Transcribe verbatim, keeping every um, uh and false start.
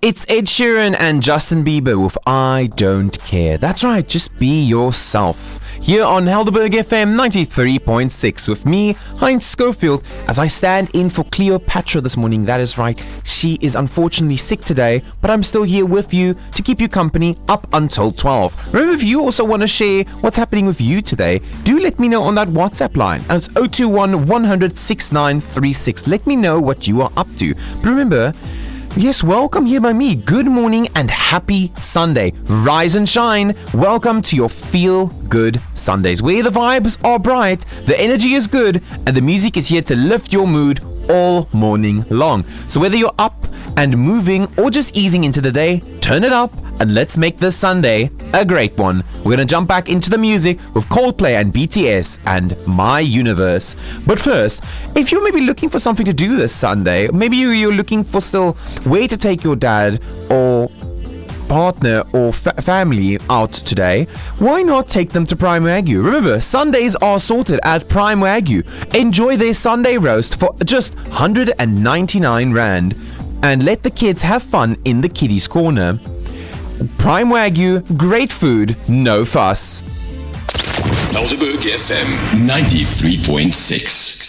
It's Ed Sheeran and Justin Bieber with I Don't Care. That's right, just be yourself. Here on Helderberg F M ninety-three point six with me, Heinz Schofield, as I stand in for Cleopatra this morning. That is right, she is unfortunately sick today, but I'm still here with you to keep you company up until twelve. Remember, if you also want to share what's happening with you today, do let me know on that WhatsApp line. And it's zero two one, one hundred, sixty-nine thirty-six. Let me know what you are up to. But remember, yes, welcome here by me. Good morning and happy Sunday. Rise and shine. Welcome to your Feel Good Sundays, where the vibes are bright, the energy is good, and the music is here to lift your mood all morning long. So whether you're up and moving or just easing into the day, turn it up and let's make this Sunday a great one. We're going to jump back into the music with Coldplay and B T S and My Universe. But first, if you're maybe looking for something to do this Sunday, maybe you're looking for still where to take your dad or partner or fa- family out today, why not take them to Prime Wagyu? Remember, Sundays are sorted at Prime Wagyu. Enjoy their Sunday roast for just one hundred ninety-nine rand and let the kids have fun in the kiddies corner. Prime Wagyu, great food, no fuss. Helderberg F M ninety-three point six.